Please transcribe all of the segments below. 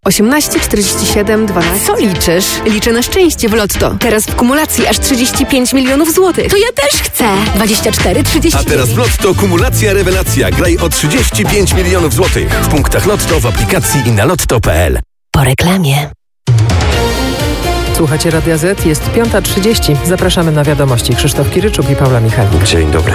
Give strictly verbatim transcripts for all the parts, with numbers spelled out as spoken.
osiemnaście, czterdzieści siedem, dwanaście. Co liczysz? Liczę na szczęście w Lotto. Teraz w kumulacji aż trzydzieści pięć milionów złotych. To ja też chcę. dwadzieścia cztery, trzydzieści. A teraz w Lotto kumulacja rewelacja. Graj o trzydzieści pięć milionów złotych. W punktach Lotto, w aplikacji i na lotto kropka p l. Po reklamie. Słuchacie Radia Z, jest piąta trzydzieści. Zapraszamy na wiadomości. Krzysztof Kiryczuk i Paula Michalik. Dzień dobry.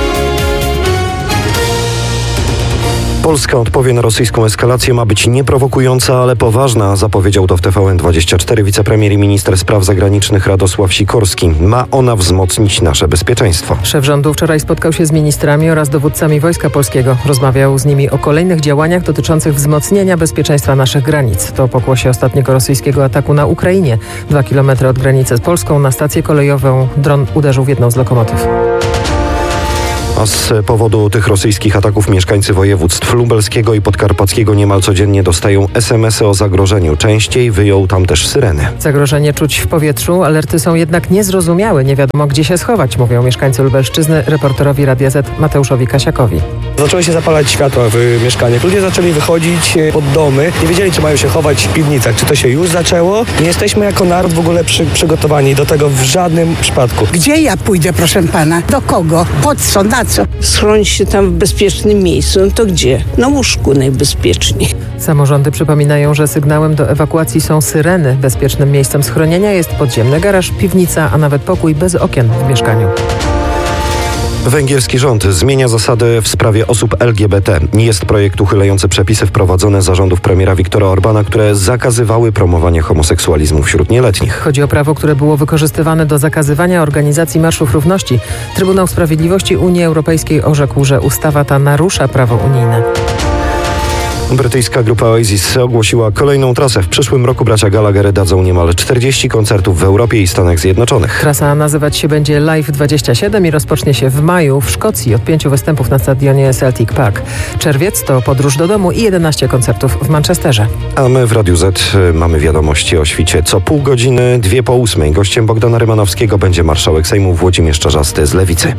Polska odpowie na rosyjską eskalację, ma być nieprowokująca, ale poważna, zapowiedział to w T V N dwadzieścia cztery wicepremier i minister spraw zagranicznych Radosław Sikorski. Ma ona wzmocnić nasze bezpieczeństwo. Szef rządu wczoraj spotkał się z ministrami oraz dowódcami Wojska Polskiego. Rozmawiał z nimi o kolejnych działaniach dotyczących wzmocnienia bezpieczeństwa naszych granic. To pokłosie ostatniego rosyjskiego ataku na Ukrainie. Dwa kilometry od granicy z Polską na stację kolejową dron uderzył w jedną z lokomotyw. A z powodu tych rosyjskich ataków mieszkańcy województw lubelskiego i podkarpackiego niemal codziennie dostają es em esy o zagrożeniu. Częściej wyjął tam też syreny. Zagrożenie czuć w powietrzu, alerty są jednak niezrozumiałe. Nie wiadomo, gdzie się schować, mówią mieszkańcy Lubelszczyzny reporterowi Radia Z Mateuszowi Kasiakowi. Zaczęły się zapalać światła w mieszkaniach. Ludzie zaczęli wychodzić pod domy. Nie wiedzieli, czy mają się chować w piwnicach. Czy to się już zaczęło? Nie jesteśmy jako naród w ogóle przy, przygotowani do tego w żadnym przypadku. Gdzie ja pójdę, proszę pana? Do kogo? Po co? Na co? Schronić się tam w bezpiecznym miejscu. No to gdzie? Na łóżku najbezpieczniej. Samorządy przypominają, że sygnałem do ewakuacji są syreny. Bezpiecznym miejscem schronienia jest podziemny garaż, piwnica, a nawet pokój bez okien w mieszkaniu. Węgierski rząd zmienia zasady w sprawie osób L G B T. Jest projekt uchylający przepisy wprowadzone za rządów premiera Viktora Orbana, które zakazywały promowania homoseksualizmu wśród nieletnich. Chodzi o prawo, które było wykorzystywane do zakazywania organizacji Marszów Równości. Trybunał Sprawiedliwości Unii Europejskiej orzekł, że ustawa ta narusza prawo unijne. Brytyjska grupa Oasis ogłosiła kolejną trasę. W przyszłym roku bracia Gallagher dadzą niemal czterdzieści koncertów w Europie i Stanach Zjednoczonych. Trasa nazywać się będzie Live dwadzieścia siedem i rozpocznie się w maju w Szkocji od pięciu występów na stadionie Celtic Park. Czerwiec to podróż do domu i jedenaście koncertów w Manchesterze. A my w Radiu Z mamy wiadomości o świcie co pół godziny, dwie po ósmej. Gościem Bogdana Rymanowskiego będzie marszałek Sejmu Włodzimierz Czarzasty z Lewicy.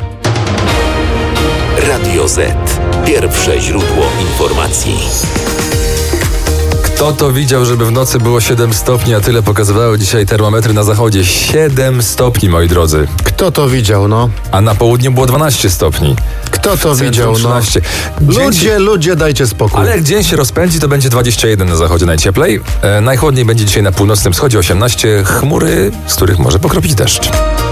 Radio Z. Pierwsze źródło informacji. Kto to widział, żeby w nocy było siedem stopni, a tyle pokazywały dzisiaj termometry na zachodzie? siedem stopni, moi drodzy. Kto to widział, no? A na południu było dwanaście stopni. Kto to widział, no? trzynaście. Ludzie, się... ludzie, dajcie spokój. Ale jak dzień się rozpędzi, to będzie dwadzieścia jeden na zachodzie najcieplej. E, najchłodniej będzie dzisiaj na północnym wschodzie osiemnaście. Chmury, z których może pokropić deszcz.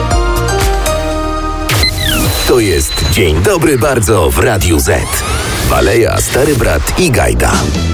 To jest Dzień Dobry Bardzo w Radiu Z. Baleja, Stary Brat i Gajda.